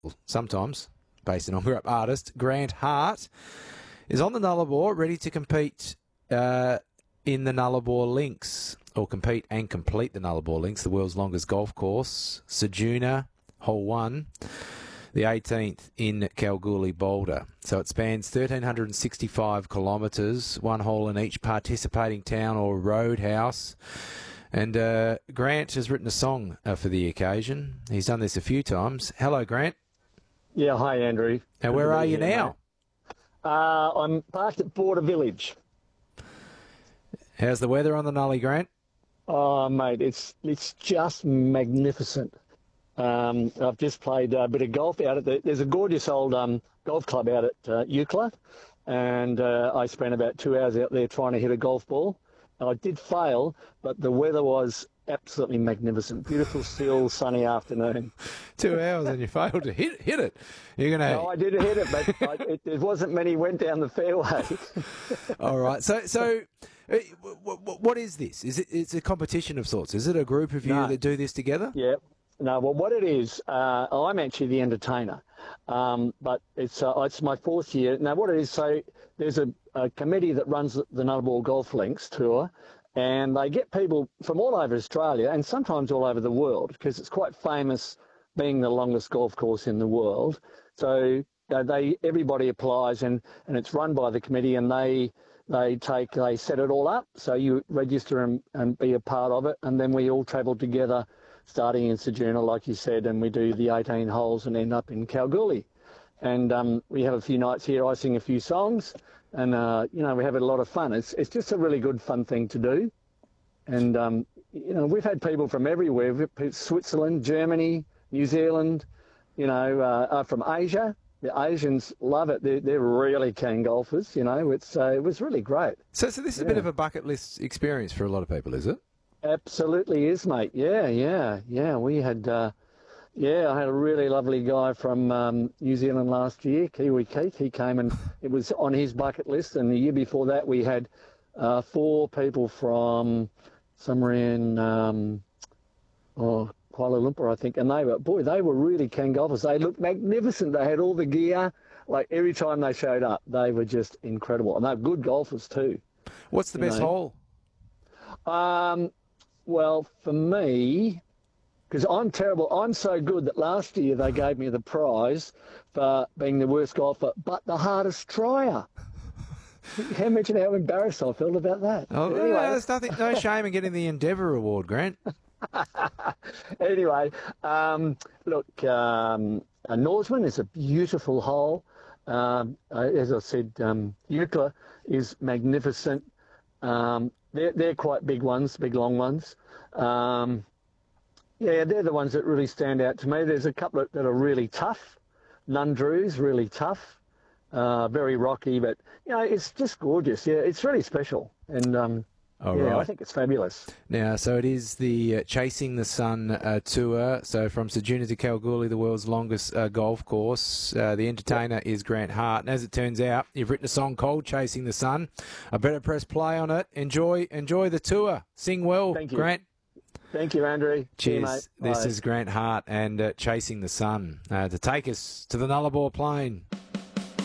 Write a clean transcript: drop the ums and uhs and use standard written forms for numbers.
sometimes, based on group artist, Grant Hart, is on the Nullarbor, ready to compete in the Nullarbor Links, or compete and complete the Nullarbor Links, the world's longest golf course, Ceduna, hole 1, the 18th in Kalgoorlie, Boulder. So it spans 1,365 kilometres, one hole in each participating town or roadhouse. And Grant has written a song for the occasion. He's done this a few times. Hello, Grant. Yeah, hi, Andrew. Now, where are you now? I'm parked at Border Village. How's the weather on the Nully, Grant? Oh, mate, it's just magnificent. I've just played a bit of golf out at there's a gorgeous old golf club out at Eucla, and I spent about 2 hours out there trying to hit a golf ball. I did fail, but the weather was absolutely magnificent. Beautiful, still, sunny afternoon. 2 hours and you failed to hit it. You're gonna. No, I did hit it, but there wasn't many went down the fairway. All right. So, what is this? It's a competition of sorts? Is it a group of you that do this together? Yeah. No, well, what it is, I'm actually the entertainer, but it's my 4th year. Now, what it is, so there's a committee that runs the Nullarbor Golf Links tour, and they get people from all over Australia and sometimes all over the world, because it's quite famous being the longest golf course in the world. So everybody applies, and it's run by the committee, and they set it all up. So you register and be a part of it, and then we all travel together, starting in Ceduna, like you said, and we do the 18 holes and end up in Kalgoorlie. And we have a few nights here. I sing a few songs, and we have a lot of fun. It's just a really good, fun thing to do. And we've had people from everywhere: Switzerland, Germany, New Zealand. From Asia. The Asians love it. They're really keen golfers. It was really great. So this is a bit of a bucket list experience for a lot of people, is it? Absolutely is, mate. Yeah. We had, I had a really lovely guy from New Zealand last year, Kiwi Keith. He came and it was on his bucket list. And the year before that, we had 4 people from somewhere in Kuala Lumpur, I think. And they were really keen golfers. They looked magnificent. They had all the gear. Like every time they showed up, they were just incredible. And they're good golfers too. What's the best hole? Well, for me, because I'm terrible, I'm so good that last year they gave me the prize for being the worst golfer, but the hardest trier. Can't imagine how embarrassed I felt about that. Oh, anyway. There's no shame in getting the Endeavour Award, Grant. Anyway, look, Norseman is a beautiful hole. As I said, Eucla is magnificent. They're quite big ones, big long ones. They're the ones that really stand out to me. There's a couple that are really tough. Nundrew's really tough, very rocky, but it's just gorgeous. Yeah, it's really special, and right. I think it's fabulous. Now, so it is the Chasing the Sun tour. So from Ceduna to Kalgoorlie, the world's longest golf course. The entertainer is Grant Hart. And as it turns out, you've written a song called Chasing the Sun. I better press play on it. Enjoy the tour. Sing well, Thank you. Grant. Thank you, Andrew. Cheers. Mate. This Bye. is Grant Hart and Chasing the Sun to take us to the Nullarbor Plain.